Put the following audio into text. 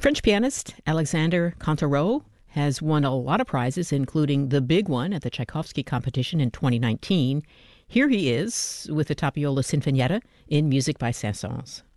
French pianist Alexandre Cantereau has won a lot of prizes, including the big one at the Tchaikovsky competition in 2019. Here he is with the Tapiola Sinfonietta in Music by Saint-Saëns.